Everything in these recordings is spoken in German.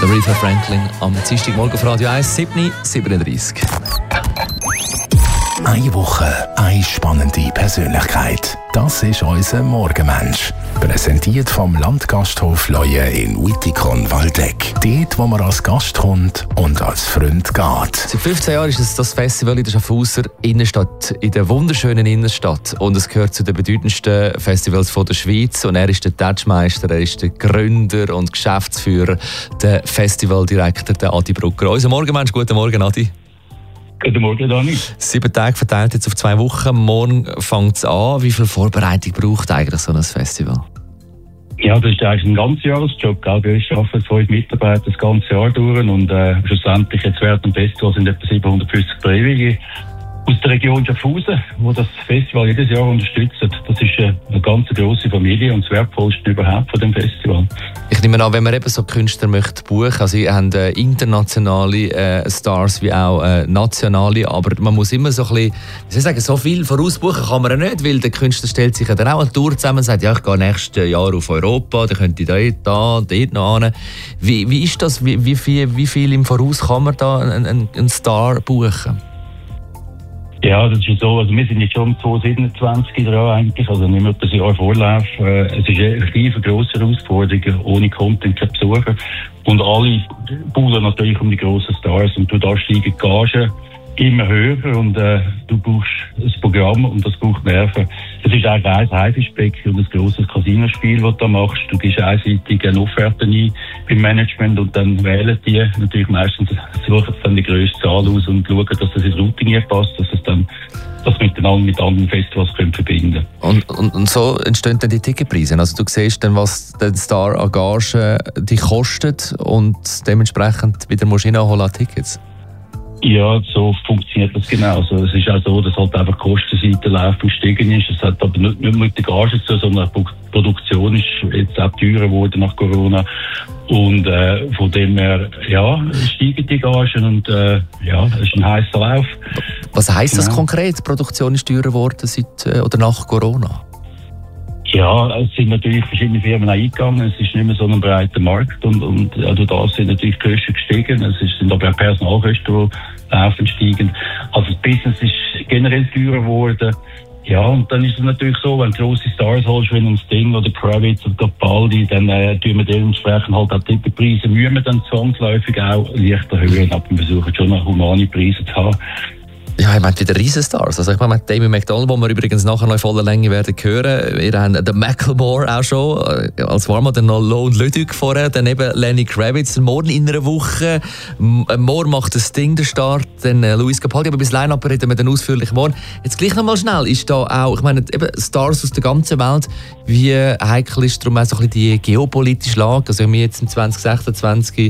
Aretha Franklin am Dienstagmorgen auf Radio 1, 7:37. Eine Woche, eine spannende Persönlichkeit. Das ist unser Morgenmensch. Präsentiert vom Landgasthof Leue in Wittikon-Waldeck. Dort, wo man als Gast kommt und als Freund geht. Seit 15 Jahren ist es das Festival in der Schaffhauser Innenstadt, in der wunderschönen Innenstadt. Und es gehört zu den bedeutendsten Festivals von der Schweiz. Und er ist der Touchmeister, er ist der Gründer und Geschäftsführer, der Festivaldirektor, der Adi Brucker. Unser Morgenmensch, guten Morgen, Adi. Guten Morgen, Dani. 7 Tage verteilt jetzt auf 2 Wochen. Morgen fängt es an. Wie viel Vorbereitung braucht eigentlich so ein Festival? Ja, das ist eigentlich ein Ganzjahresjob. Wir arbeiten 5 Mitarbeiter das ganze Jahr durch und schlussendlich jetzt während dem Festival sind etwa 750 Freiwillige aus der Region Schaffhausen, die das Festival jedes Jahr unterstützen. Das ist eine ganz grosse Familie und das Wertvollste überhaupt von dem Festival. Ich nehme an, wenn man eben so Künstler möchte buchen, also ihr habt internationale Stars wie auch nationale, aber man muss immer so ein bisschen, wie soll ich sagen, so viel vorausbuchen kann man ja nicht, weil der Künstler stellt sich ja dann auch eine Tour zusammen und sagt, ja, ich gehe nächstes Jahr auf Europa, dann könnt ihr dort noch hin. Wie ist das? Wie viel im Voraus kann man da einen Star buchen? Ja, das ist so. Also wir sind jetzt schon 2027 dran eigentlich, also nicht mehr etwa ein Jahr Vorlauf. Es ist eine relativ grosse Herausforderung, ohne Content keine Besucher. Und alle buhlen natürlich um die grossen Stars und da steigen die Gagen immer höher und du brauchst ein Programm und das braucht Nerven. Es ist eigentlich ein Haifischbecken und ein grosses Casinospiel, das du da machst. Du gibst einseitig eine Offerte ein beim Management und dann wählen die natürlich meistens, suchen dann die grösste Zahl aus und schauen, dass das ins Routing passt, dass es dann das miteinander mit anderen Festivals verbinden können. Und so entstehen dann die Ticketpreise. Also du siehst dann, was der Star an Gage die kostet und dementsprechend wieder musst du reinholen an Tickets. Ja, so funktioniert das genau. Also, es ist auch so, dass halt einfach die Kostenseite laufend gestiegen ist. Es hat aber nicht mit der Gage zu tun, sondern die Produktion ist jetzt auch teurer geworden nach Corona. Und von dem her, ja, steigen die Gagen und ja, es ist ein heißer Lauf. Was heisst das konkret? Die Produktion ist teurer geworden seit oder nach Corona? Ja, es sind natürlich verschiedene Firmen eingegangen. Es ist nicht mehr so ein breiter Markt und durch das sind natürlich die Kosten gestiegen. Es sind aber auch Personalkosten, die laufend steigen. Also das Business ist generell teurer geworden. Ja, und dann ist es natürlich so, wenn du grosse Stars holst, wie ein Sting oder Kravitz oder Capaldi, dann tun wir dementsprechend halt auch die Ticketpreise, müssen wir dann zwangsläufig auch leicht erhöhen. Aber wir versuchen schon noch humane Preise zu haben. Ja, ich meine wieder Riesenstars. Also ich meine Damien McDonald, wo wir übrigens nachher noch in voller Länge werden hören. Wir haben den Macklemore auch schon, als Warmer dann noch Lo und Ludwig vorher, dann eben Lenny Kravitz, morgen in einer Woche. Morgen macht der Sting den Start, dann Luis Capaldi, aber bis Line-Up reden wir dann ausführlich morgen. Jetzt gleich noch mal schnell, ist da auch, ich meine eben Stars aus der ganzen Welt, wie heikel ist darum auch so ein bisschen die geopolitische Lage, also wir jetzt im 2026,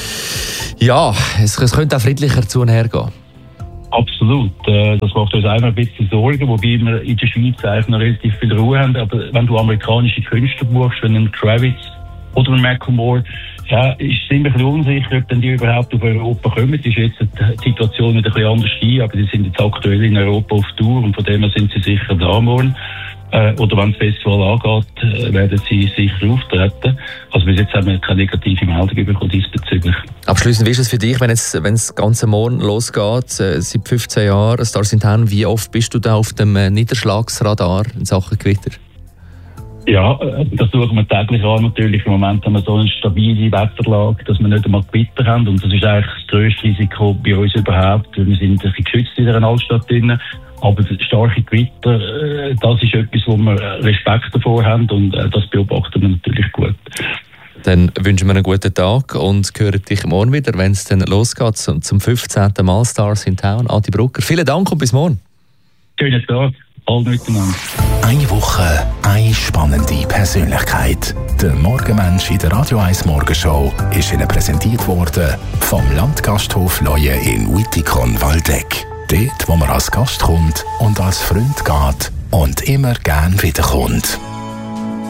ja, es könnte auch friedlicher zu und her gehen. Absolut. Das macht uns einmal ein bisschen Sorgen, wobei wir in der Schweiz eigentlich noch relativ viel Ruhe haben. Aber wenn du amerikanische Künstler buchst, wenn ein Kravitz oder ein Macklemore, ja, ist es immer ein bisschen unsicher, ob dann die überhaupt auf Europa kommen. Ist jetzt die Situation wieder ein bisschen anders ein, aber die sind jetzt aktuell in Europa auf Tour und von dem her sind sie sicher da morgen. Oder wenn das Festival angeht, werden sie sicher auftreten. Also bis jetzt haben wir keine negative Meldung bekommen diesbezüglich. Abschließend, wie ist es für dich, wenn das ganze morgen losgeht, seit 15 Jahren, Stars in Town, wie oft bist du da auf dem Niederschlagsradar in Sachen Gewitter? Ja, das schauen wir täglich an. Natürlich im Moment haben wir so eine stabile Wetterlage, dass wir nicht einmal Gewitter haben. Und das ist eigentlich das grösste Risiko bei uns überhaupt. Wir sind ein bisschen geschützt in dieser Altstadt drin. Aber starke Gewitter, das ist etwas, wo wir Respekt davor haben und das beobachten wir natürlich gut. Dann wünschen wir einen guten Tag und hören dich morgen wieder, wenn es dann losgeht zum 15. Mal Stars in Town. Adi Brucker, vielen Dank und bis morgen. Schönen Tag, alle miteinander. Eine Woche, eine spannende Persönlichkeit. Der Morgenmensch in der Radio 1 Morgenshow ist Ihnen präsentiert worden vom Landgasthof Leue in Wittikon-Waldeck. Dort, wo man als Gast kommt und als Freund geht und immer gern wiederkommt.